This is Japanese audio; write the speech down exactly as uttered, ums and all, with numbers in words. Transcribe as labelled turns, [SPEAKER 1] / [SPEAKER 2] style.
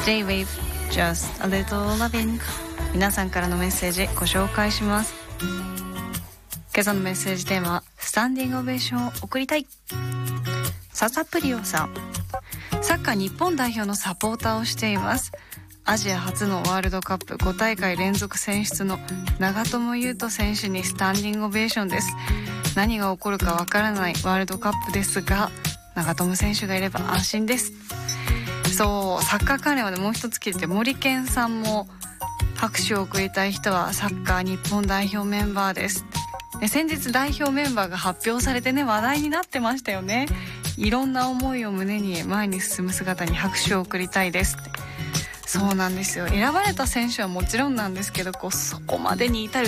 [SPEAKER 1] J-Wave Just a Little Loving。 皆さんからのメッセージご紹介します。今朝のメッセージテーマはスタンディングオベーションを送りたい。ササプリオさん、サッカー日本代表のサポーターをしています。アジア初のワールドカップご大会連続選出の長友佑都選手にスタンディングオベーションです。何が起こるかわからないワールドカップですが、長友選手がいれば安心です。そう、サッカー関連はもう一つ聞いて、森健さんも拍手を送りたい人はサッカー日本代表メンバーです。で、先日代表メンバーが発表されてね、話題になってましたよね。いろんな思いを胸に前に進む姿に拍手を送りたいですって。そうなんですよ。選ばれた選手はもちろんなんですけど、こうそこまでに至る